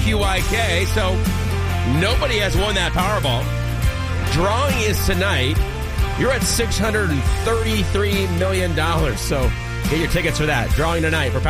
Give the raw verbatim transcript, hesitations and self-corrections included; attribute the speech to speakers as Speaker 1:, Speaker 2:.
Speaker 1: Q Y K. So nobody has won that Powerball. Drawing is tonight. You're at six hundred thirty-three million dollars. So get your tickets for that. Drawing tonight for Powerball.